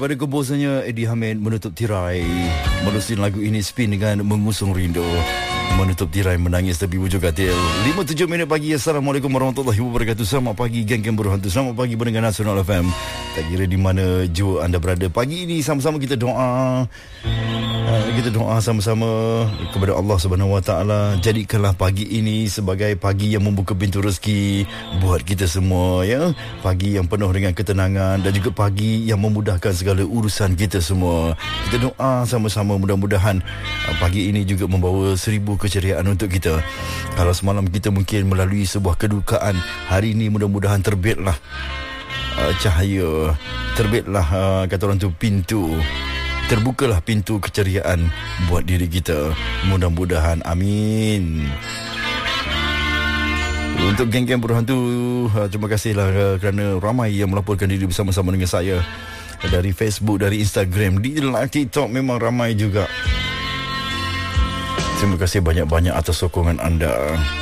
Daripada komposernya Eddie Hamid, Menutup Tirai. Menerusi lagu ini Spin dengan Mengusung Rindu. Menutup tirai, menangis tepi wujud katil. 5-7 minit pagi. Assalamualaikum warahmatullahi wabarakatuh. Selamat pagi geng-geng berhantu. Selamat pagi pendengar Nasional FM. Tak kira di mana jua anda berada. Pagi ini sama-sama kita doa. Kita doa sama-sama kepada Allah Subhanahu Wa Taala. Jadikanlah pagi ini sebagai pagi yang membuka pintu rezeki buat kita semua, ya. Pagi yang penuh dengan ketenangan dan juga pagi yang memudahkan segala urusan kita semua. Kita doa sama-sama mudah-mudahan pagi ini juga membawa 1000 keceriaan untuk kita. Kalau semalam kita mungkin melalui sebuah kedukaan, hari ini mudah-mudahan terbitlah cahaya, terbitlah kata orang tu pintu, terbukalah pintu keceriaan buat diri kita. Mudah-mudahan, amin. Untuk geng-geng berhantu, terima kasihlah kerana ramai yang melaporkan diri bersama-sama dengan saya dari Facebook, dari Instagram, di TikTok memang ramai juga. Terima kasih banyak-banyak atas sokongan anda.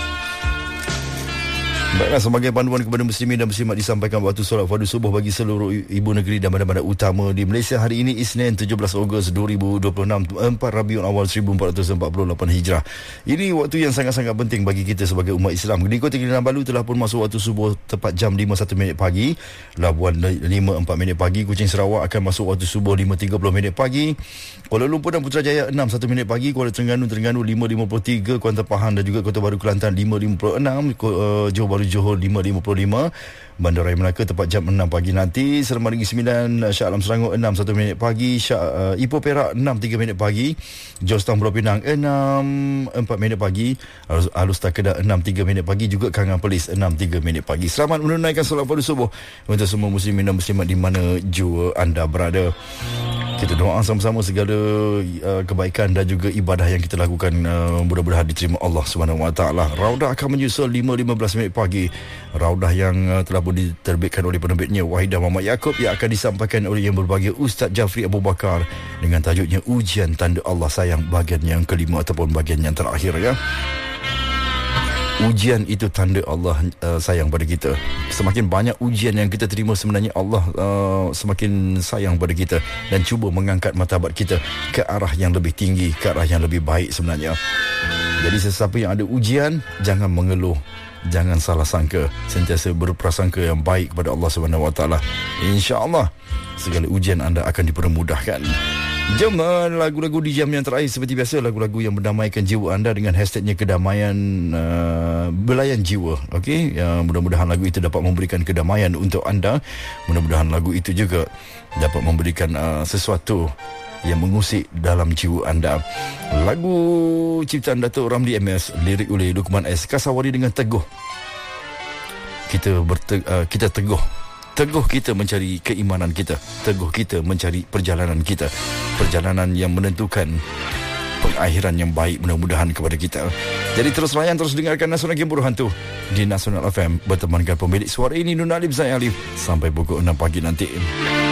Baiklah, sebagai panduan kepada muslimin dan muslimat disampaikan waktu solat fardu subuh bagi seluruh ibu negeri dan bandar-bandar utama di Malaysia hari ini Isnin 17 Ogos 2026, 4 Rabiul Awal 1448 Hijrah. Ini waktu yang sangat-sangat penting bagi kita sebagai umat Islam. Di Kota Kinabalu telah pun masuk waktu subuh tepat jam 5:01 minit pagi. Labuan 5:04 minit pagi. Kuching Sarawak akan masuk waktu subuh 5:30 minit pagi. Kuala Lumpur dan Putrajaya 6:01 minit pagi. Kuala Terengganu 5:53. Kuantan Pahang dan juga Kota Baru Kelantan 5:56. Johor Johor 5:55. Bandaraya Melaka tepat jam 6 pagi nanti. Seremban Negeri 9, Shah Alam Selangor 6:01 minit pagi. Ipoh Perak 6:03 minit pagi. Jostang Pulau Pinang 6:04 minit pagi. Alustar Kedah 6:03 minit pagi. Juga Kangan Perlis 6:03 minit pagi. Selamat menunaikan solat fardu subuh untuk semua muslimin dan muslimat di mana jua anda berada. Kita doa sama-sama segala kebaikan dan juga ibadah yang kita lakukan mudah-mudahan diterima Allah Subhanahu Wa Taala. Raudah akan menyusul 5:15 minit pagi. Raudah yang telah pun diterbitkan oleh penerbitnya Wahidah Muhammad Yaakob yang akan disampaikan oleh yang berbahagia Ustaz Jafri Abu Bakar dengan tajuknya Ujian Tanda Allah Sayang, bahagian yang kelima ataupun bahagian yang terakhir, ya. Ujian itu tanda Allah sayang pada kita. Semakin banyak ujian yang kita terima, sebenarnya Allah semakin sayang pada kita dan cuba mengangkat martabat kita ke arah yang lebih tinggi, ke arah yang lebih baik sebenarnya. Jadi sesiapa yang ada ujian, jangan mengeluh, jangan salah sangka, sentiasa berprasangka yang baik kepada Allah Subhanahu Wa Taala. Insya-Allah segala ujian anda akan dipermudahkan. Jom lagu-lagu di jam yang terakhir seperti biasa, lagu-lagu yang mendamaikan jiwa anda dengan hashtagnya kedamaian belayan jiwa. Okey, mudah-mudahan lagu itu dapat memberikan kedamaian untuk anda. Mudah-mudahan lagu itu juga dapat memberikan sesuatu yang mengusik dalam jiwa anda. Lagu ciptaan Datuk Ramli MS, lirik oleh Lukman S. Kasawari dengan teguh. Kita teguh kita mencari keimanan kita, teguh kita mencari perjalanan kita, perjalanan yang menentukan pengakhiran yang baik mudah-mudahan kepada kita. Jadi terus layan, terus dengarkan Nasional Game Berhantu di Nasional FM bertemankan pemilik suara ini Nun Alif Zain Alif sampai pukul 6 pagi nanti.